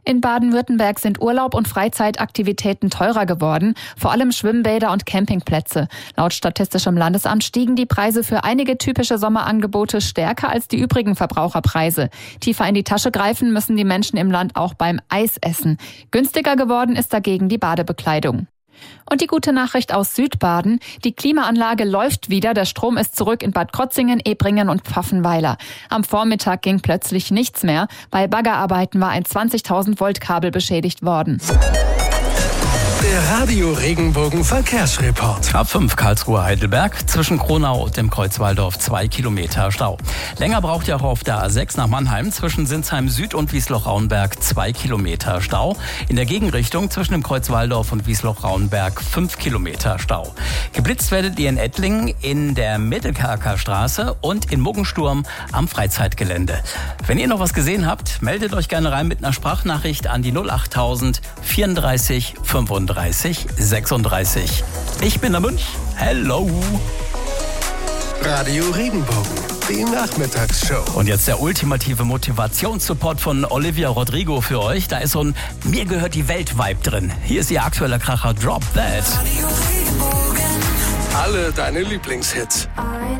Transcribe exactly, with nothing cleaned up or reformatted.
In Baden-Württemberg sind Urlaub und Freizeitaktivitäten teurer geworden, vor allem Schwimmbäder und Campingplätze. Laut Statistischem Landesamt stiegen die Preise für einige typische Sommerangebote stärker als die übrigen Verbraucherpreise. Tiefer in die Tasche greifen müssen die Menschen im Land auch beim Eisessen. Günstiger geworden ist dagegen die Badebekleidung. Und die gute Nachricht aus Südbaden: Die Klimaanlage läuft wieder, der Strom ist zurück in Bad Krotzingen, Ebringen und Pfaffenweiler. Am Vormittag ging plötzlich nichts mehr. Bei Baggerarbeiten war ein zwanzigtausend Volt Kabel beschädigt worden. Der Radio Regenbogen Verkehrsreport. A fünf Karlsruhe-Heidelberg, zwischen Kronau und dem Kreuz Walldorf zwei Kilometer Stau. Länger braucht ihr auch auf der A sechs nach Mannheim, zwischen Sinsheim Süd und Wiesloch-Rauenberg zwei Kilometer Stau. In der Gegenrichtung zwischen dem Kreuz Walldorf und Wiesloch-Rauenberg fünf Kilometer Stau. Geblitzt werdet ihr in Ettlingen, in der Mittelkerker Straße und in Muggensturm am Freizeitgelände. Wenn ihr noch was gesehen habt, meldet euch gerne rein mit einer Sprachnachricht an die null achttausend vierunddreißig fünfunddreißig sechsunddreißig. Ich bin der Münch. Hello. Radio Regenbogen, die Nachmittagsshow. Und jetzt der ultimative Motivationssupport von Olivia Rodrigo für euch. Da ist so ein Mir gehört die Welt-Vibe drin. Hier ist ihr aktueller Kracher Drop That. Alle deine Lieblingshits.